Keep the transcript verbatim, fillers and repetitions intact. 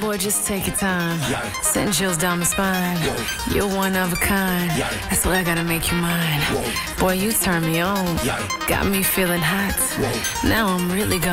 boy, just take your time. Yeah. Send chills down the spine. Whoa. You're one of a kind. Yeah. I swear I gotta make you mine. Whoa. Boy, you turn me on. Yeah. Got me feeling hot. Whoa. Now I'm really gone.